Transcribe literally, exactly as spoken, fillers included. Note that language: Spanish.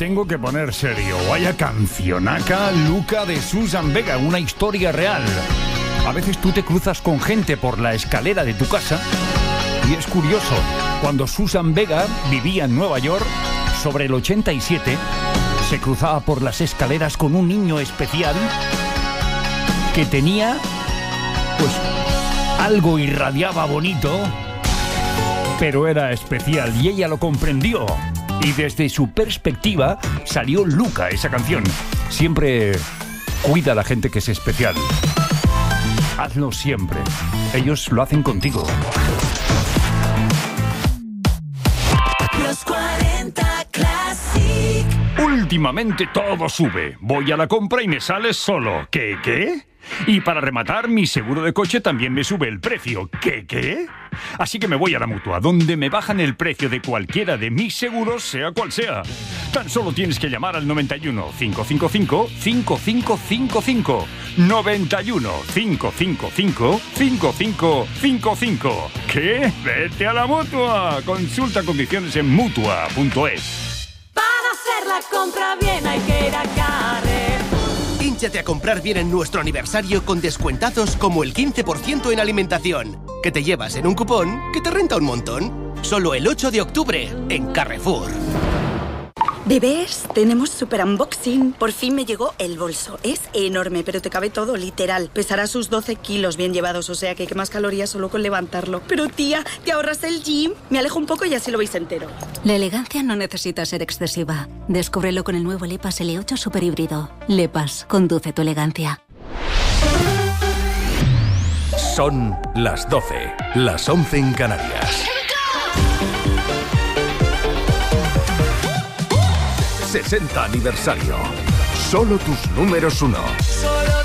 tengo que poner serio. Vaya cancionaca, Luca, de Susan Vega, una historia real. A veces tú te cruzas con gente por la escalera de tu casa y es curioso. Cuando Susan Vega vivía en Nueva York, sobre el ochenta y siete, se cruzaba por las escaleras con un niño especial que tenía, pues, algo irradiaba bonito, pero era especial y ella lo comprendió. Y desde su perspectiva salió Luca, esa canción. Siempre cuida a la gente que es especial. Hazlo siempre. Ellos lo hacen contigo. Los cuarenta Classic. Últimamente todo sube. Voy a la compra y me sale solo. ¿Qué, qué? Y para rematar, mi seguro de coche también me sube el precio. ¿Qué, qué? Así que me voy a la Mutua, donde me bajan el precio de cualquiera de mis seguros, sea cual sea. Tan solo tienes que llamar al noventa y uno, cinco cinco cinco, cinco cinco cinco cinco. noventa y uno, cinco cinco cinco, cinco cinco cinco cinco. ¿Qué? ¡Vete a la Mutua! Consulta condiciones en mutua punto es. Para hacer la compra bien hay que ir a Carrefour. Hínchate a comprar bien en nuestro aniversario con descuentazos como el quince por ciento en alimentación, que te llevas en un cupón que te renta un montón. Solo el ocho de octubre en Carrefour. Bebés, tenemos super unboxing. Por fin me llegó el bolso. Es enorme, pero te cabe todo, literal. Pesará sus doce kilos bien llevados, o sea que quemas calorías solo con levantarlo. Pero tía, ¿te ahorras el gym? Me alejo un poco y así lo veis entero. La elegancia no necesita ser excesiva. Descúbrelo con el nuevo Lepas L ocho Super Híbrido. Lepas, conduce tu elegancia. Son las doce, las once en Canarias. sesenta aniversario. Solo tus números uno.